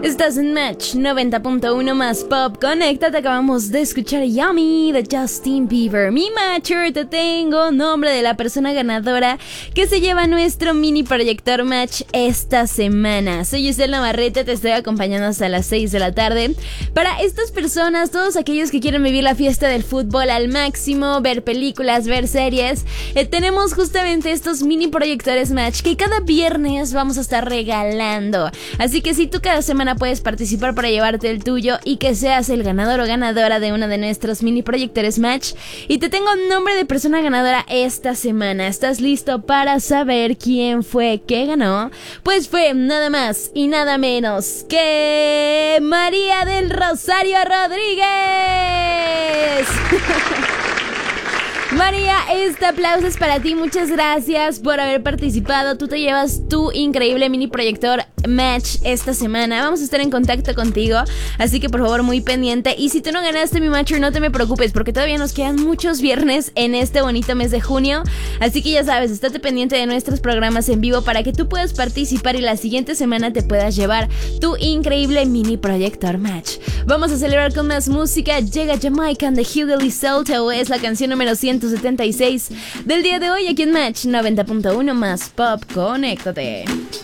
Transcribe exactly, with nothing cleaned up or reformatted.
Estás en Match noventa punto uno más Pop. Conéctate, acabamos de escuchar Yummy de Justin Bieber. Mi Matcher, te tengo nombre de la persona ganadora que se lleva nuestro mini proyector Match esta semana. Soy Giselle Navarrete, te estoy acompañando hasta las seis de la tarde. Para estas personas, todos aquellos que quieren vivir la fiesta del fútbol al máximo, ver películas, ver series, eh, tenemos justamente estos mini proyectores Match que cada viernes vamos a estar regalando. Así que si tú cada semana puedes participar para llevarte el tuyo y que seas el ganador o ganadora de uno de nuestros mini proyectores Match. Y te tengo nombre de persona ganadora esta semana. ¿Estás listo para saber quién fue que ganó? Pues fue nada más y nada menos que María del Rosario Rodríguez. María, este aplauso es para ti, muchas gracias por haber participado. Tú te llevas tu increíble mini proyector Match esta semana. Vamos a estar en contacto contigo, así que por favor muy pendiente. Y si tú no ganaste mi Matcher, no te me preocupes, porque todavía nos quedan muchos viernes en este bonito mes de junio. Así que ya sabes, estate pendiente de nuestros programas en vivo para que tú puedas participar y la siguiente semana te puedas llevar tu increíble mini proyector Match. Vamos a celebrar con más música. Llega Jamaican de Hugo Lisalto, es la canción número ciento setenta y seis del día de hoy aquí en Match noventa punto uno más Pop. Conéctate.